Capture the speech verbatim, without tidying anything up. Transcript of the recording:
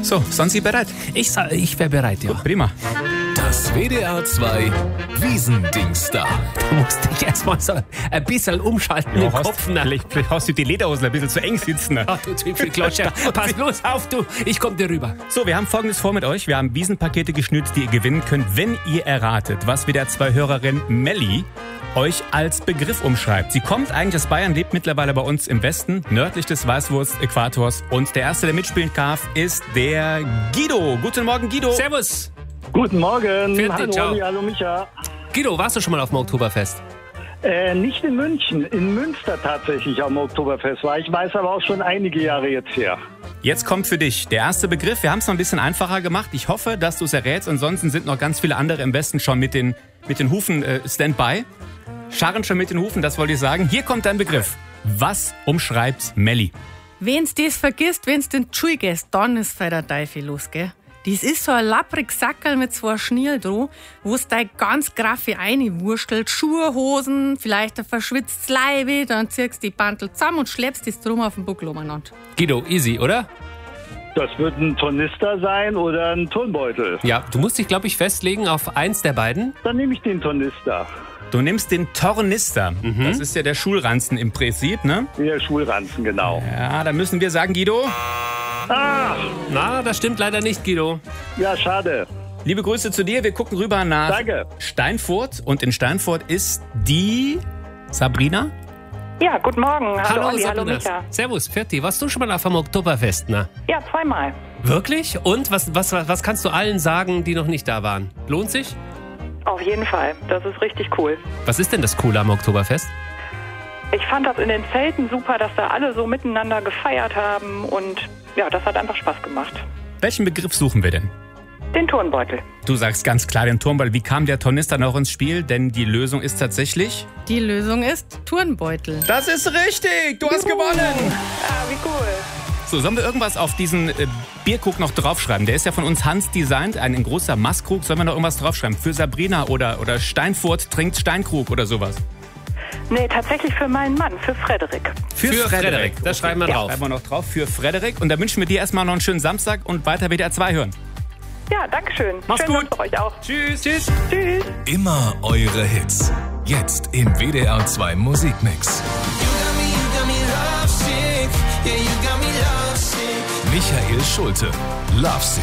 So, sind Sie bereit? Ich, sa- ich wäre bereit, ja. Gut, prima. Das W D R zwei Wiesendingsda. Du musst dich erstmal so ein bisschen umschalten Ja, im hast, Kopf. Ne? vielleicht, vielleicht hast du die Lederhosen ein bisschen zu eng sitzen. Ach, du Zwiebelklatscher. Pass bloß auf, du. Ich komm dir rüber. So, wir haben Folgendes vor mit euch. Wir haben Wiesenpakete geschnürt, die ihr gewinnen könnt, wenn ihr erratet, was W D R zwei Hörerin Melli euch als Begriff umschreibt. Sie kommt eigentlich aus Bayern, lebt mittlerweile bei uns im Westen, nördlich des Weißwurst-Äquators. Und der Erste, der mitspielen darf, ist der Guido. Guten Morgen, Guido. Servus. Guten Morgen. Vierte, hallo ciao. Olli, hallo Micha. Guido, warst du schon mal auf dem Oktoberfest? Äh, nicht in München, in Münster tatsächlich am Oktoberfest war. Ich weiß aber auch schon einige Jahre jetzt her. Jetzt kommt für dich der erste Begriff. Wir haben es noch ein bisschen einfacher gemacht. Ich hoffe, dass du es errätst. Ansonsten sind noch ganz viele andere im Westen schon mit den, mit den Hufen äh, Standby. Scharren schon mit den Hufen, das wollte ich sagen. Hier kommt dein Begriff. Was umschreibt Melli? Wenn's das vergisst, wenn's den Tschuh gehst, dann ist bei der Teufel los, gell? Das ist so ein lappriges Sackerl mit zwei Schniel dran, wo's dein ganz graffe einwurstelt, Schuhe, Hosen, vielleicht ein verschwitztes Leibe, dann ziehst du die Bantel zusammen und schleppst das drum auf den Buckel umeinander. Guido, easy, oder? Das wird ein Tornister sein oder ein Turnbeutel. Ja, du musst dich, glaube ich, festlegen auf eins der beiden. Dann nehme ich den Tornister. Du nimmst den Tornister. Mhm. Das ist ja der Schulranzen im Prinzip, ne? Der Schulranzen, genau. Ja, da müssen wir sagen, Guido, Ah, Na, das stimmt leider nicht, Guido. ja, schade. liebe Grüße zu dir. Wir gucken rüber nach Danke. Steinfurt. Und in Steinfurt ist die Sabrina. Ja, guten Morgen. Hallo, Olli, hallo Sabrina. Micha. Servus, Ferti. Warst du schon mal auf dem Oktoberfest, na? Ja, zweimal. Wirklich? Und was, was, was kannst du allen sagen, die noch nicht da waren? Lohnt sich? Auf jeden Fall. Das ist richtig cool. Was ist denn das Coole am Oktoberfest? Ich fand das in den Zelten super, dass da alle so miteinander gefeiert haben und ja, das hat einfach Spaß gemacht. Welchen Begriff suchen wir denn? Den Turnbeutel. Du sagst ganz klar den Turmball. Wie kam der Tornister noch ins Spiel? Denn die Lösung ist tatsächlich... Die Lösung ist Turnbeutel. Das ist richtig! Du hast gewonnen! Ah, wie cool. So, sollen wir irgendwas auf diesen äh, Bierkrug noch draufschreiben? Der ist ja von uns Hans designt, ein großer Maßkrug. Sollen wir noch irgendwas draufschreiben? Für Sabrina oder, oder Steinfurt trinkt Steinkrug oder sowas? Nee, tatsächlich für meinen Mann, für Frederik. Für, Für Frederik. Das schreiben wir Ja, drauf. schreiben wir noch drauf. Für Frederik. Und da wünschen wir dir erstmal noch einen schönen Samstag und weiter W D R zwei hören. Ja, danke schön. Mach's Schönen gut. Dank für euch auch. Tschüss. Tschüss. Tschüss. Immer eure Hits. Jetzt im W D R zwei Musikmix. Michael Schulte. Lovesick.